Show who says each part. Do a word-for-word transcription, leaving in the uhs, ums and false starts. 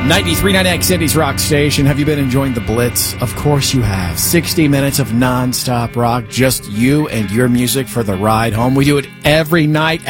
Speaker 1: ninety-three point nine X City's rock station. Have you been enjoying the Blitz? Of course you have. sixty minutes of non-stop rock, just you and your music for the ride home. We do it every night